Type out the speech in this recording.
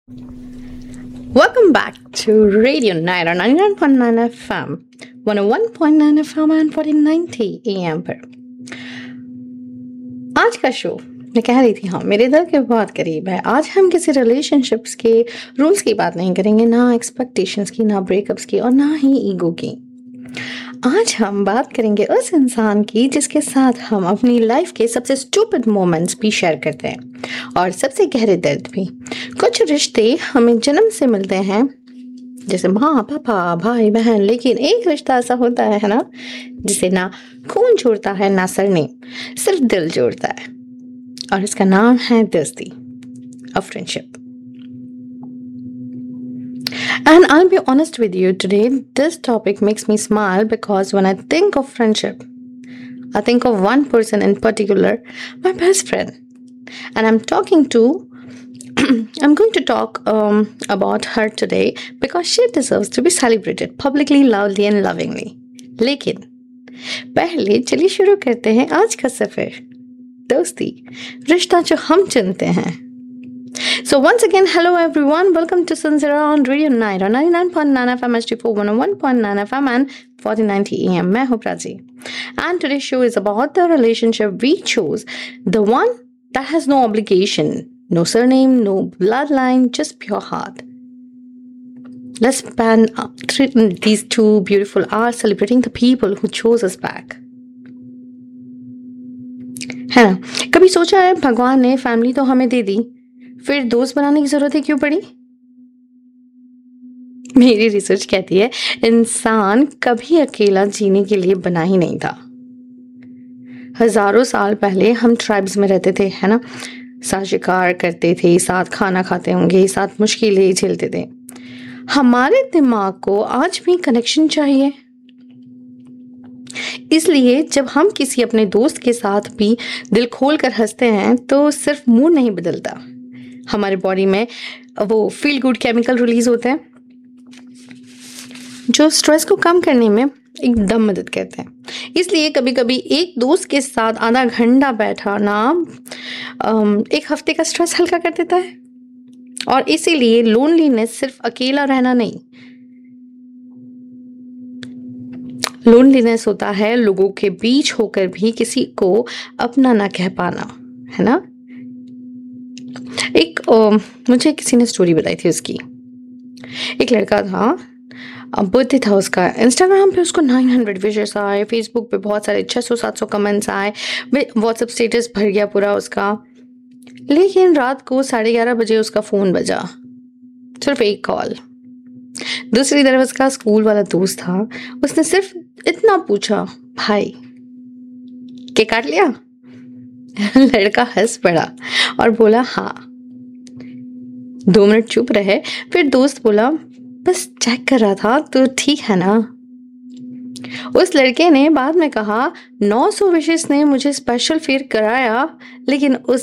Welcome back to Radio Night on 99.9 FM, 101.9 FM and 1490 AM पर। आज का show मैं कह रही थी, हाँ, मेरे दिल के बहुत करीब है। आज हम किसी रिलेशनशिप्स के रूल्स की बात नहीं करेंगे, ना एक्सपेक्टेशंस की, ना ब्रेकअप्स की और ना ही ईगो की। आज हम बात करेंगे उस इंसान की जिसके साथ हम अपनी लाइफ के सबसे स्टूपिड मोमेंट्स भी शेयर करते हैं और सबसे गहरे दर्द भी। कुछ रिश्ते हमें जन्म से मिलते हैं, जैसे माँ, पापा, भाई, बहन, लेकिन एक रिश्ता ऐसा होता है ना, जिसे ना खून जोड़ता है ना सरनेम, सिर्फ दिल जोड़ता है, और इसका नाम है दोस्ती, a friendship. And I'll be honest with you today, this topic makes me smile because when I think of friendship, I think of one person in particular, my best friend. And I'm going to talk about her today because she deserves to be celebrated publicly, loudly and lovingly. लेकिन पहले चलिए शुरू करते हैं आज का सफर, दोस्ती, रिश्ता जो हम चुनते हैं। So once again, hello everyone, welcome to Sunzera on Radio Night on 99.9 FM HD4 101.9 FM and 1490 AM. मैं हूँ Prachi, and today's show is about the relationship we chose, the one that has no obligation, no surname, no bloodline, just pure heart. Let's spend these 2 beautiful hours celebrating the people who chose us back. है ना? कभी सोचा है भगवान ने family तो हमें दे दी, फिर दोस्त बनाने की जरूरत ही क्यों पड़ी? मेरी रिसर्च कहती है इंसान कभी अकेला जीने के लिए बना ही नहीं था। हजारों साल पहले हम ट्राइब्स में रहते थे, है ना, साथ शिकार करते थे, साथ खाना खाते होंगे, साथ मुश्किलें झेलते थे। हमारे दिमाग को आज भी कनेक्शन चाहिए, इसलिए जब हम किसी अपने दोस्त के साथ भी दिल खोल कर हंसते हैं तो सिर्फ मूड नहीं बदलता, हमारे बॉडी में वो फील गुड केमिकल रिलीज होते हैं जो स्ट्रेस को कम करने में एकदम मदद करते हैं। इसलिए कभी कभी एक दोस्त के साथ आधा घंटा बैठा ना एक हफ्ते का स्ट्रेस हल्का कर देता है। और इसीलिए लोनलीनेस सिर्फ अकेला रहना नहीं, लोनलीनेस होता है लोगों के बीच होकर भी किसी को अपना ना कह पाना, है ना। एक मुझे किसी ने स्टोरी बताई थी उसकी। एक लड़का था, बर्थडे था उसका, इंस्टाग्राम पे उसको 900 विशेस आए, फेसबुक पे बहुत सारे 600-700 कमेंट्स आए, व्हाट्सएप स्टेटस भर गया पूरा उसका। लेकिन रात को 11:30 बजे उसका फ़ोन बजा, सिर्फ एक कॉल। दूसरी तरफ उसका स्कूल वाला दोस्त था, उसने सिर्फ इतना पूछा, भाई केक काट लिया? लड़का हंस पड़ा और बोला हाँ। 2 मिनट चुप रहे, फिर दोस्त बोला बस चेक कर रहा था, तो ठीक है ना। उस लड़के ने बाद में कहा 900 विशेस ने मुझे स्पेशल फील कराया, लेकिन उस